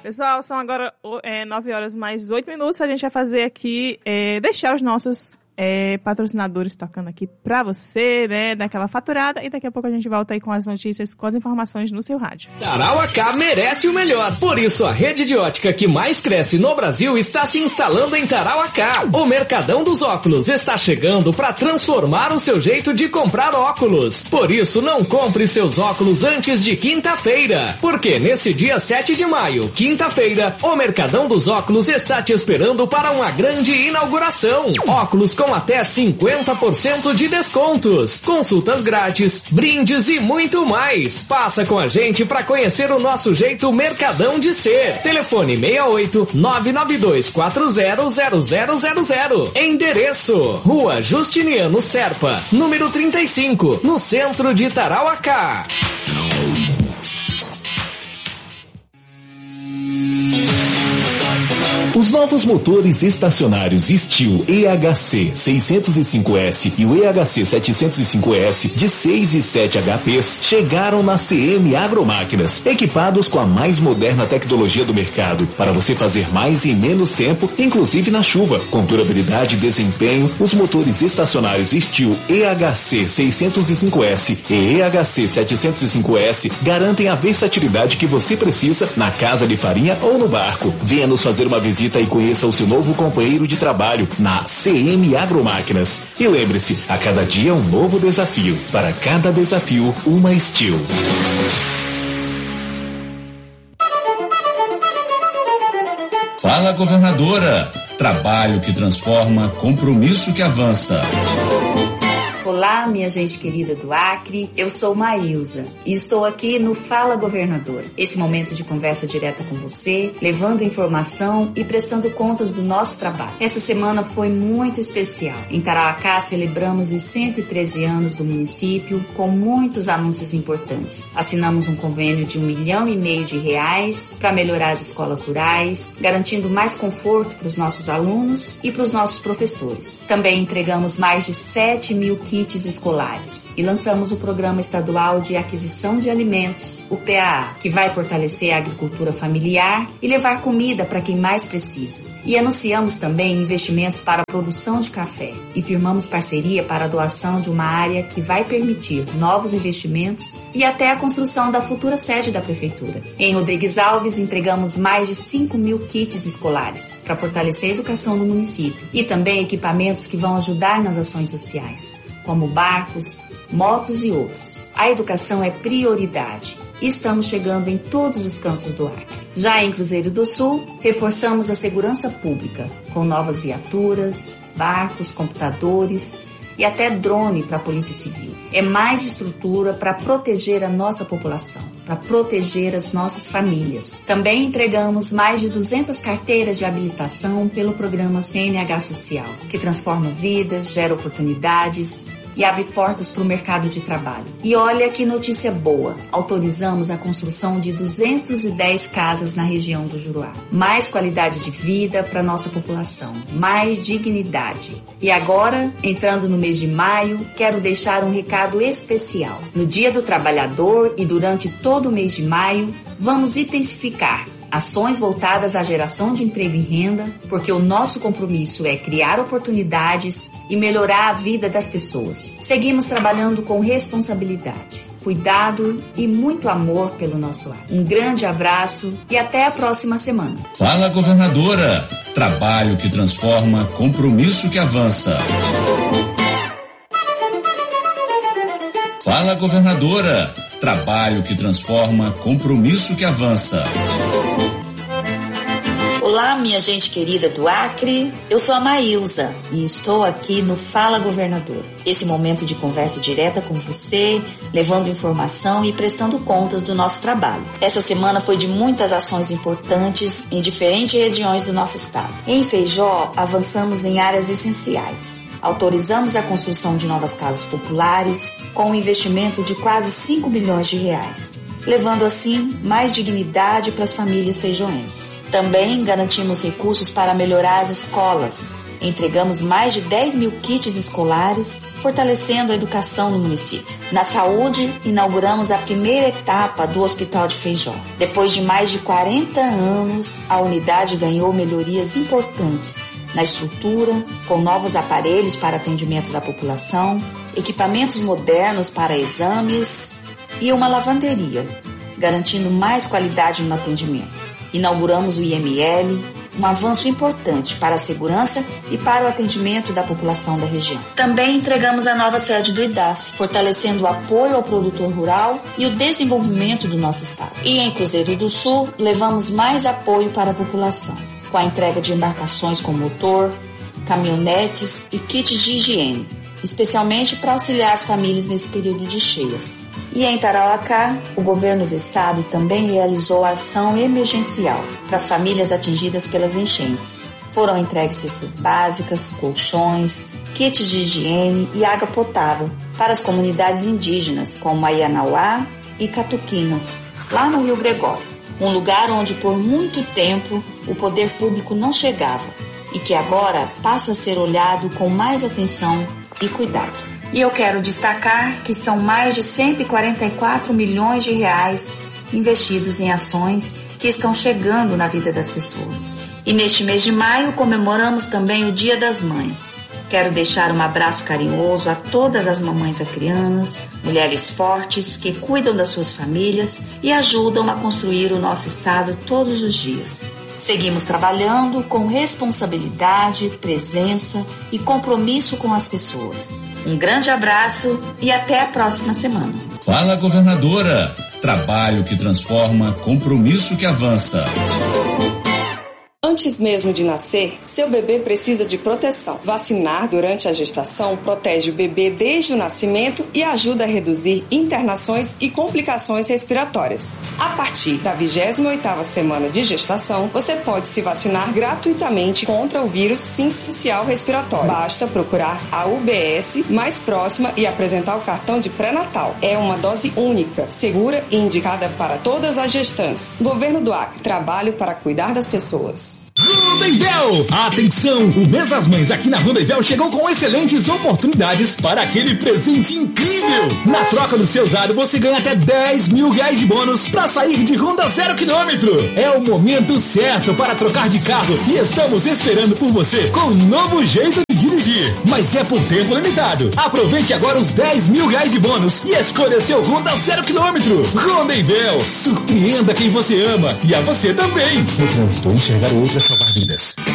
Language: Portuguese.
Pessoal, são agora 9 horas mais 8 minutos. A gente vai fazer aqui, deixar os nossos patrocinadores tocando aqui pra você, né, daquela faturada, e daqui a pouco a gente volta aí com as notícias, com as informações no seu rádio. Tarauacá merece o melhor, por isso a rede de ótica que mais cresce no Brasil está se instalando em Tarauacá. O Mercadão dos Óculos está chegando para transformar o seu jeito de comprar óculos. Por isso não compre seus óculos antes de quinta-feira, porque nesse dia 7 de maio, quinta-feira, o Mercadão dos Óculos está te esperando para uma grande inauguração. Óculos com até 50% de descontos, consultas grátis, brindes e muito mais. Passa com a gente para conhecer o nosso jeito Mercadão de ser. Telefone 68 992 40 0000. Endereço: Rua Justiniano Serpa, número 35, no centro de Tarauacá. Os novos motores estacionários Steel EHC 605S e o EHC 705S de 6 e 7 HPs chegaram na CM Agromáquinas, equipados com a mais moderna tecnologia do mercado, para você fazer mais em menos tempo, inclusive na chuva. Com durabilidade e desempenho, os motores estacionários Steel EHC 605S e EHC 705S garantem a versatilidade que você precisa na casa de farinha ou no barco. Venha nos fazer uma visita e conheça o seu novo companheiro de trabalho na CM Agromáquinas. E lembre-se, a cada dia um novo desafio. Para cada desafio, uma Steel. Fala, governadora! Trabalho que transforma, compromisso que avança. Olá, minha gente querida do Acre, eu sou Maílza e estou aqui no Fala Governador. Esse momento de conversa direta com você, levando informação e prestando contas do nosso trabalho. Essa semana foi muito especial. Em Tarauacá celebramos os 113 anos do município com muitos anúncios importantes. Assinamos um convênio de R$1,5 milhão para melhorar as escolas rurais, garantindo mais conforto para os nossos alunos e para os nossos professores. Também entregamos mais de 7 mil kits escolares e lançamos o Programa Estadual de Aquisição de Alimentos, o PAA, que vai fortalecer a agricultura familiar e levar comida para quem mais precisa. E anunciamos também investimentos para a produção de café e firmamos parceria para a doação de uma área que vai permitir novos investimentos e até a construção da futura sede da Prefeitura. Em Rodrigues Alves, entregamos mais de 5 mil kits escolares para fortalecer a educação no município e também equipamentos que vão ajudar nas ações sociais, como barcos, motos e outros. A educação é prioridade e estamos chegando em todos os cantos do Acre. Já em Cruzeiro do Sul, reforçamos a segurança pública com novas viaturas, barcos, computadores e até drone para a Polícia Civil. É mais estrutura para proteger a nossa população, para proteger as nossas famílias. Também entregamos mais de 200 carteiras de habilitação pelo programa CNH Social, que transforma vidas, gera oportunidades e abre portas para o mercado de trabalho. E olha que notícia boa! Autorizamos a construção de 210 casas na região do Juruá. Mais qualidade de vida para nossa população, mais dignidade. E agora, entrando no mês de maio, quero deixar um recado especial. No Dia do Trabalhador e durante todo o mês de maio, vamos intensificar ações voltadas à geração de emprego e renda, porque o nosso compromisso é criar oportunidades e melhorar a vida das pessoas. Seguimos trabalhando com responsabilidade, cuidado e muito amor pelo nosso ar. Um grande abraço e até a próxima semana. Fala, governadora! Trabalho que transforma, compromisso que avança. Fala, governadora! Trabalho que transforma, compromisso que avança. Olá, minha gente querida do Acre, eu sou a Maílza e estou aqui no Fala Governador. Esse momento de conversa direta com você, levando informação e prestando contas do nosso trabalho. Essa semana foi de muitas ações importantes em diferentes regiões do nosso estado. Em Feijó, avançamos em áreas essenciais. Autorizamos a construção de novas casas populares com um investimento de quase 5 milhões de reais, levando assim mais dignidade para as famílias feijoenses. Também garantimos recursos para melhorar as escolas Entregamos mais de 10 mil kits escolares, fortalecendo a educação no município. Na saúde, inauguramos a primeira etapa do Hospital de Feijó. Depois de mais de 40 anos, a unidade ganhou melhorias importantes na estrutura, com novos aparelhos para atendimento da população, equipamentos modernos para exames e uma lavanderia, garantindo mais qualidade no atendimento. Inauguramos o IML, um avanço importante para a segurança e para o atendimento da população da região. Também entregamos a nova sede do IDAF, fortalecendo o apoio ao produtor rural e o desenvolvimento do nosso estado. E em Cruzeiro do Sul, levamos mais apoio para a população, com a entrega de embarcações com motor, caminhonetes e kits de higiene, especialmente para auxiliar as famílias nesse período de cheias. E em Tarauacá, o governo do estado também realizou a ação emergencial para as famílias atingidas pelas enchentes. Foram entregues cestas básicas, colchões, kits de higiene e água potável para as comunidades indígenas como Aianauá e Catuquinas, lá no Rio Gregório, um lugar onde por muito tempo o poder público não chegava e que agora passa a ser olhado com mais atenção e cuidado. E eu quero destacar que são mais de 144 milhões de reais investidos em ações que estão chegando na vida das pessoas. E neste mês de maio comemoramos também o Dia das Mães. Quero deixar um abraço carinhoso a todas as mamães acrianas, mulheres fortes que cuidam das suas famílias e ajudam a construir o nosso estado todos os dias. Seguimos trabalhando com responsabilidade, presença e compromisso com as pessoas. Um grande abraço e até a próxima semana. Fala, governadora. Trabalho que transforma, compromisso que avança. Antes mesmo de nascer, seu bebê precisa de proteção. Vacinar durante a gestação protege o bebê desde o nascimento e ajuda a reduzir internações e complicações respiratórias. A partir da 28ª semana de gestação, você pode se vacinar gratuitamente contra o vírus sincicial respiratório. Basta procurar a UBS mais próxima e apresentar o cartão de pré-natal. É uma dose única, segura e indicada para todas as gestantes. Governo do Acre, trabalho para cuidar das pessoas. Rondevel! Atenção! O Mês das Mães aqui na Rondevel chegou com excelentes oportunidades para aquele presente incrível! Na troca do seu usado, você ganha até 10 mil reais de bônus para sair de Honda 0 km. É o momento certo para trocar de carro e estamos esperando por você com um novo jeito de dirigir. Mas é por tempo limitado. Aproveite agora os 10 mil reais de bônus e escolha seu Honda 0 km. Rondevel! Surpreenda quem você ama e a você também! No trânsito, enxergar o outro é salvar vidas.